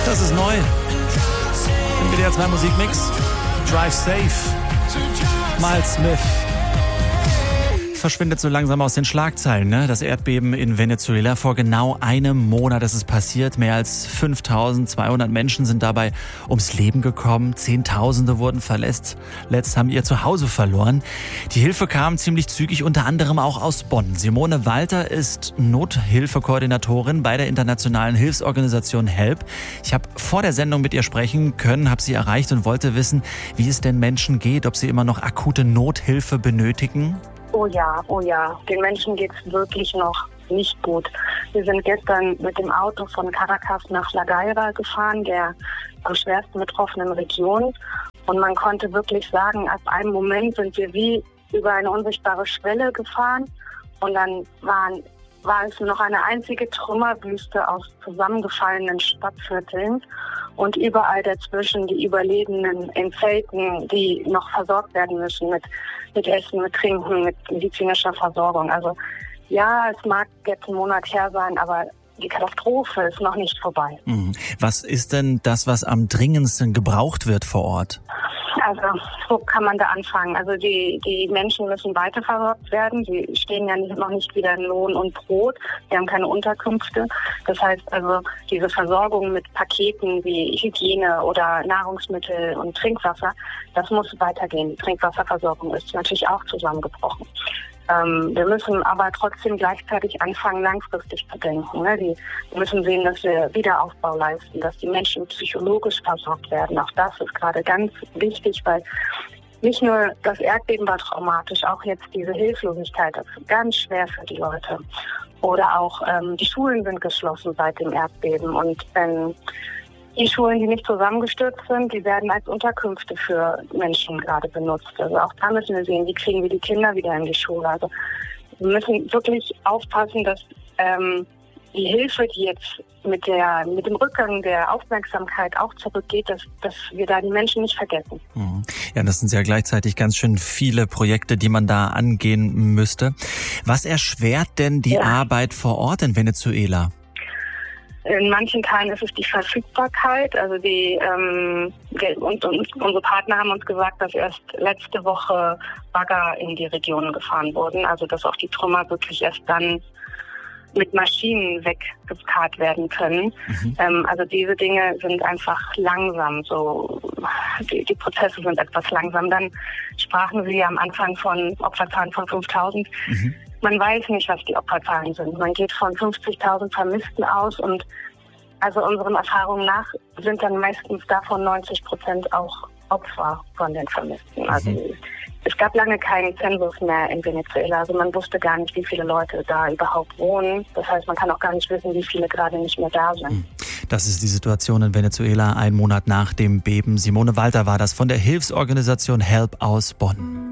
Das ist neu. Im WDR 2 Musikmix. Drive Safe. Miles Smith. Verschwindet so langsam aus den Schlagzeilen, ne? Das Erdbeben in Venezuela. Vor genau einem Monat ist es passiert. Mehr als 5.200 Menschen sind dabei ums Leben gekommen. Zehntausende wurden verletzt. Letzt haben ihr Zuhause verloren. Die Hilfe kam ziemlich zügig, unter anderem auch aus Bonn. Simone Walter ist Nothilfekoordinatorin bei der internationalen Hilfsorganisation HELP. Ich habe vor der Sendung mit ihr sprechen können, habe sie erreicht und wollte wissen, wie es den Menschen geht, ob sie immer noch akute Nothilfe benötigen. Oh ja. Den Menschen geht's wirklich noch nicht gut. Wir sind gestern mit dem Auto von Caracas nach La Guaira gefahren, der am schwersten betroffenen Region. Und man konnte wirklich sagen, ab einem Moment sind wir wie über eine unsichtbare Schwelle gefahren. Und dann war es nur noch eine einzige Trümmerwüste aus zusammengefallenen Stadtvierteln. Und überall dazwischen die Überlebenden in Zelten, die noch versorgt werden müssen mit Essen, mit Trinken, mit medizinischer Versorgung. Also ja, es mag jetzt ein Monat her sein, aber die Katastrophe ist noch nicht vorbei. Was ist denn das, was am dringendsten gebraucht wird vor Ort? Also, wo kann man da anfangen? Also die Menschen müssen weiter versorgt werden. Sie stehen ja noch nicht wieder in Lohn und Brot. Sie haben keine Unterkünfte. Das heißt also, diese Versorgung mit Paketen wie Hygiene oder Nahrungsmittel und Trinkwasser, das muss weitergehen. Die Trinkwasserversorgung ist natürlich auch zusammengebrochen. Wir müssen aber trotzdem gleichzeitig anfangen, langfristig zu denken. Ne? Wir müssen sehen, dass wir Wiederaufbau leisten, dass die Menschen psychologisch versorgt werden. Auch das ist gerade ganz wichtig, weil nicht nur das Erdbeben war traumatisch, auch jetzt diese Hilflosigkeit, das ist ganz schwer für die Leute. Oder auch die Schulen sind geschlossen seit dem Erdbeben und die Schulen, die nicht zusammengestürzt sind, die werden als Unterkünfte für Menschen gerade benutzt. Also auch da müssen wir sehen, wie kriegen wir die Kinder wieder in die Schule. Also wir müssen wirklich aufpassen, dass die Hilfe, die jetzt mit dem Rückgang der Aufmerksamkeit auch zurückgeht, dass wir da die Menschen nicht vergessen. Ja, das sind ja gleichzeitig ganz schön viele Projekte, die man da angehen müsste. Was erschwert denn die Arbeit vor Ort in Venezuela? In manchen Teilen ist es die Verfügbarkeit. Also unsere Partner haben uns gesagt, dass erst letzte Woche Bagger in die Region gefahren wurden. Also dass auch die Trümmer wirklich erst dann mit Maschinen weggekarrt werden können. Also diese Dinge sind einfach langsam. So die Prozesse sind etwas langsam. Dann sprachen Sie am Anfang von Opferzahlen von 5.000. Man weiß nicht, was die Opferzahlen sind. Man geht von 50.000 Vermissten aus und also unseren Erfahrungen nach sind dann meistens davon 90% auch Opfer von den Vermissten. Also es gab lange keinen Zensus mehr in Venezuela. Also man wusste gar nicht, wie viele Leute da überhaupt wohnen. Das heißt, man kann auch gar nicht wissen, wie viele gerade nicht mehr da sind. Das ist die Situation in Venezuela, einen Monat nach dem Beben. Simone Walter war das von der Hilfsorganisation HELP aus Bonn.